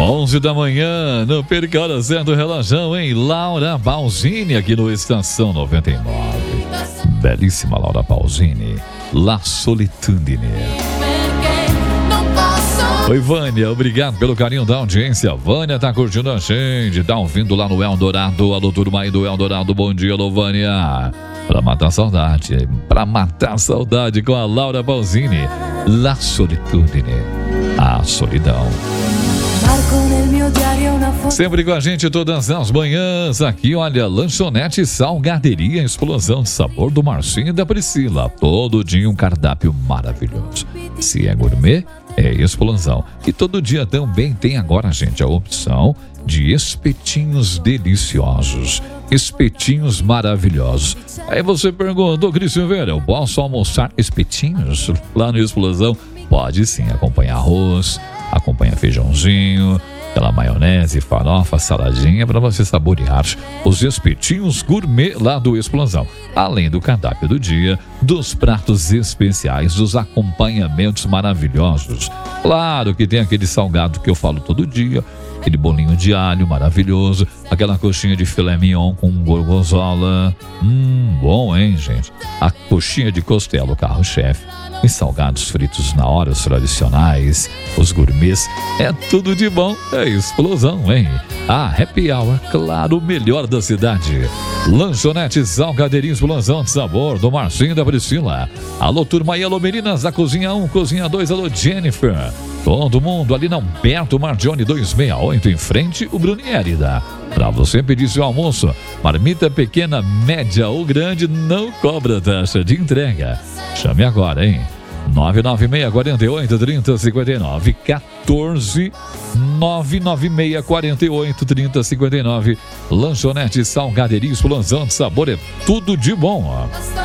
11 da manhã, não perca a hora certa do relógio, hein? Laura Pausini aqui no Estação 99. Belíssima Laura Pausini, La Solitudine. Oi, Vânia, obrigado pelo carinho da audiência. Vânia tá curtindo a gente, tá ouvindo lá no Eldorado. Alô, turma aí do Eldorado, bom dia, alô, Vânia. Pra matar a saudade com a Laura Pausini, La Solitudine, a solidão. Sempre com a gente todas as manhãs, aqui olha, lanchonete Salgaderia, explosão de sabor do Marcinho e da Priscila, todo dia um cardápio maravilhoso. Se é gourmet, é explosão. E todo dia também tem agora, gente, a opção de espetinhos deliciosos, espetinhos maravilhosos. Aí você pergunta, ô Cris Silveira, eu posso almoçar espetinhos lá no Explosão? Pode sim, acompanha arroz, acompanha feijãozinho, aquela maionese, farofa, saladinha para você saborear os espetinhos gourmet lá do Explosão. Além do cardápio do dia, dos pratos especiais, dos acompanhamentos maravilhosos. Claro que tem aquele salgado que eu falo todo dia, aquele bolinho de alho maravilhoso, aquela coxinha de filé mignon com gorgonzola. Bom, hein, gente? A coxinha de costela, o carro-chefe. Os salgados fritos na hora, os tradicionais, os gourmets, é tudo de bom, é explosão, hein? A Happy Hour, claro, o melhor da cidade. Lanchonete Salgadeirinho, explosão de sabor do Marcinho e da Priscila. Alô, turma aí, alô, meninas da Cozinha 1, Cozinha 2, alô, Jennifer. Todo mundo ali na Humberto Margione 268, em frente o Bruniérida. Para você pedir seu almoço, marmita pequena, média ou grande, não cobra taxa de entrega. Chame agora, hein? 996-48-3059, 14-996-48-3059. Lanchonete Salgaderia, explosão de sabor, é tudo de bom, ó.